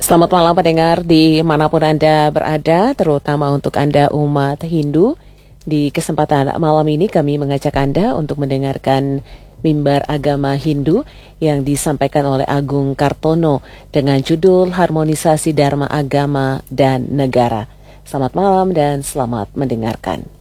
Selamat malam pendengar dimanapun Anda berada, terutama untuk Anda umat Hindu. Di kesempatan malam ini kami mengajak Anda untuk mendengarkan mimbar agama Hindu yang disampaikan oleh Agung Kartono dengan judul Harmonisasi Dharma Agama dan Negara. Selamat malam dan selamat mendengarkan.